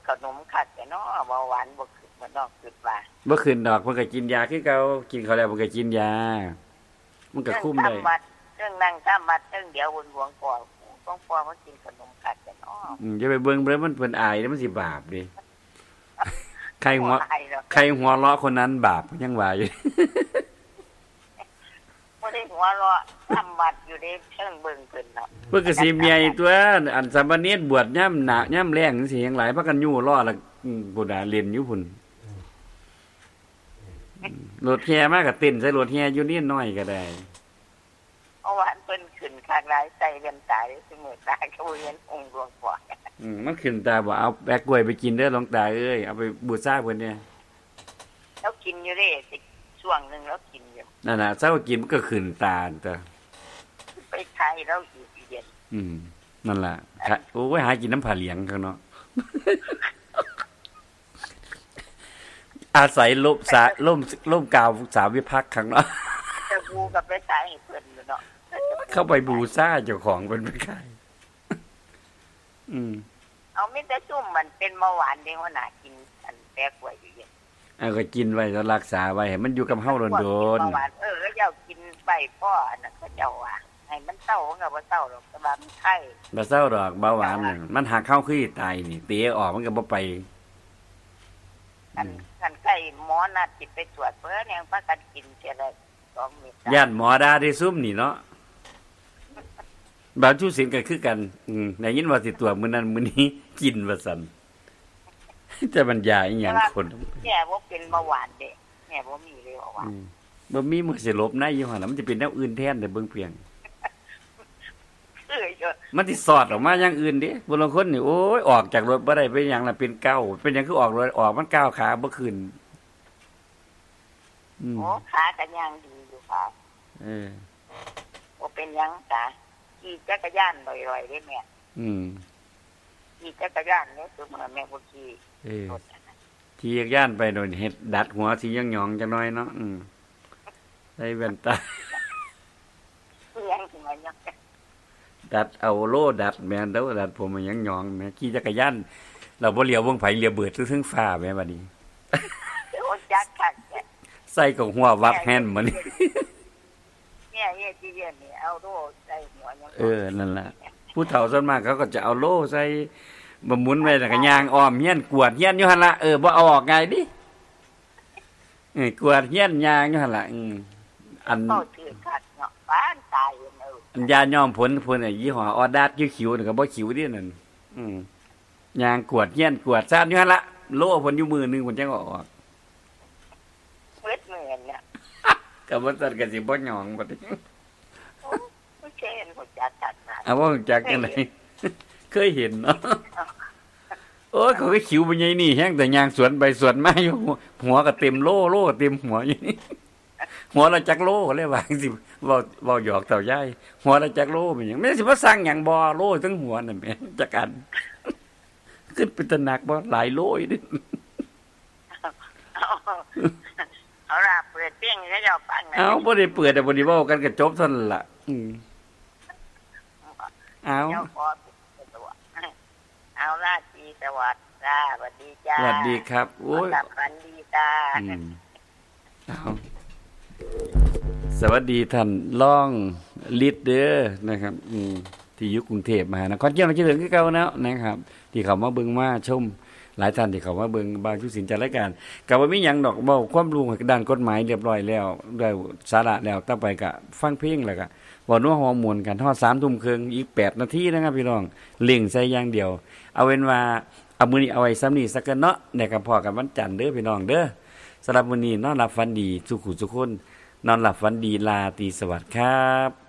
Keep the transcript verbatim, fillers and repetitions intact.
ขนมคักแต่เนาะเบาหวานบ่ขึ้นบ่นอกขึ้นว่าบ่ขึ้นดอกเพิ่นก็กินยาคือเก่ากินข้าวแล้วเพิ่นก็กินยามันก็คุมได้เรื่องนั่งตามวัดเรื่องเดียววนหวงก่อต้องพอมันกินขนมคักแต่เนาะอืมอย่าไปเบิ่งเบิ่งมันเพิ่นอายแล้วมันสิบาปดิใครหัวใครหัวเราะคนนั้นบาปยังว่าอยู่บ่ได้หัวเราะทำวัดอยู่ในเชิงเบิ่งเพิ่นเนาะเพิ่นก็สิเมียตัวอันสามเณรบวชยามหน้ายามแล้งจังซี่ยังหลายพากันยู่ล้อแล้วพุ่นน่ะเล่นอยู่พุ่นรถแห่มาก็เต้นใส่รถแห่อยู่นิดหน่อยก็ได้เพราะว่าเพิ่นขึ้นข้างหลายใส่เรียนตายเสมอตาก็บ่เห็นองค์หลวงพ่ออืมมันขึ้นตาบ่เอาแบกกล้วยไปกินเด้อหลวงตาเอ้ยเอาไปบูชาเพิ่นเนี่ยแล้วกินอยู่เด้ช่วงนึงแล้วกินอยู่นั่นน่ะเช้ากินมันก็ขึ้นตาตาไปขายแล้วอีกเย็นอืมนั่นล่ะโอ้ยหากินน้ำผาเหลียงเขาเนาะอาศัยลมสาลมลมกาวสาวิภักดิ์ข้างเนาะจะบูกับไปขายให้เพิ่นเนาะเข้าไปบูชาเจ้าของเพิ่นไปขายอืมเอามีแต่ซุ่มมันเป็นเบาหวานเด้ว่าน่ากินอันแปลกไว้อยู่เย็นเอาก็กินไว้แล้วรักษาไว้ให้มันอยู่กับเฮาโดนๆเบาหวานเออแล้วเจ้ากินไปพ่ออันนั้นก็เจ้าว่าให้มันเศร้าก็บ่เศร้าดอกแต่ว่ามันไข้บ่เศร้าดอกเบาหวานน่ะมันหักเข้าคือตายนี่เตะออกมันก็บ่ไปอันคันไข้หมอนัดสิไปตรวจเพิ่นยังพากันกินเสียละสองเม็ดย่านหมอด่าได้ซุ่มนี่เนาะบางชูศิลป์ก็คือกันอืมได้ยินว่าสิตรวจมื้อนั้นมื้อนี้กินว่าซั่นจะบรรยายอีหยังคนแม่บ่เป็นเบาหวานเด้แม่บ่มีเลยเบาหวานบ่มีมื้อสิลบในอยู่หั่นน่ะมันจะเป็นแนวอื่นแทนได้เบิ่งเพียงมันสิสอดออกมาอย่างอื่นเด้บางคนนี่โอ้ยออกจากรถบ่ได้เป็นหยังล่ะเป็นเก้าเป็นหยังคือออกรถออกมันก้าวขาบ่ขึ้นอืมโอ้ขาก็ยังดีอยู่ค่ะเออบ่เป็นหยังจ้ะขี่จักรยานลอยๆเด้แม่อืมขี่จักรยานเนี่ยคือเหมือนแม่บ่ขี่เออขี่จักรยานไปโดนเฮ็ดดัดหัวสิหยองๆจังน้อยเนาะอืมใส่แว่นตายังสิมาหยังดัดเอาโลดัดแม่นเด้อดัดผมมันยังหยองแม่ขี่จักรยานเราบ่เลี้ยวเบิ่งไผเลี้ยวเบิดถึงฟ้าแม่บัดนี้โอ้จักคักใส่กับหัววับแฮนด์มันเนี่ยเฮ็ดที่เรียนนี่เอาโล่ใส่หัวยังเออนั่นล่ะผู้เฒ่าส่วนมากเขาก็จะเอาโล่ใส่บ่หมุนไว้แล้วก็ย่างอ้อมเฮียนกวดเฮียนอยู่หั่นล่ะเออบ่เอาออกไงดิเออกวดเฮียนย่างอยู่หั่นล่ะอืออันเฮาถือคักเนาะบ้านตายเนาะอันยาย้อมผลพุ่นน่ะยี่ห้อออดาดคิ้วๆนี่ก็บ่คิ้วดินั่นอือย่างกวดเฮียนกวดซ่านอยู่หั่นล่ะโล่เพิ่นอยู่มือนึงเพิ่นจังออกเบิดมื้อเนี่ยก็บ่ซั่นก็สิบ่หยองบัดนี้โอ้บ่เคยเห็นบ่จักจักนะอ้าวบ่จักจังได๋เคยเห็นเนาะโอ้ยเขาก็คิ้วบ่ใหญ่นี่แฮงแต่ย่างสวนไปสวนมาอยู่หัวก็เต็มโล่โล่เต็มหัวอยู่นี่หัวละจักโล่เลยว่าจังซี่เว้าเว้าหยอกเต่ายายหัวละจักโล่เป็นหยังแม่สิมาสร้างหยังบ่โล่ทั้งหัวนั่นแหมจักอันขึ้นเป็นตะหนักบ่หลายโล่อีดิเอาล่ะเปิดเพลงให้เจ้าฟังนะเอาบ่ได้เปิดแต่บ่ได้เว้ากันก็จบเท่านั้นล่ะอือเอาเอาราตรีสวัสดิ์จ้าสวัสดีจ้าสวัสดีครับโอ้ยสวัสดีจ้าอืมเอาสวัสดีท่านรองฤทธิ์เด้อนะครับอืมที่อยู่กรุงเทพมหานครเกี่ยวกับเรื่องคือเก่าแล้วนะครับที่เขามาเบิ่งมาชมหลายท่านที่เขามาเบิ่งบางทุกสิ่งจัดรายการก็บ่มีหยังดอกเว้าความรู้ด้านกฎหมายเรียบร้อยแล้วได้สาระแล้วต่อไปก็ฟังเพลงแล้วก็เว้านัวฮอร์โมนกันฮอด สามทุ่มครึ่งอีกแปดนาทีนะครับพี่น้องเล่งใส่อย่างเดียวเอาเป็นว่าเอามื้อนี้เอาไว้ซ้ำนี้สักกันเนาะได้กับพ่อกันวันจันทร์เด้อพี่น้องเด้อสำหรับมื้อนี้นอนหลับฝันดีสุขสุขคนนอนหลับฝันดีลาตรีสวัสดิ์ครับ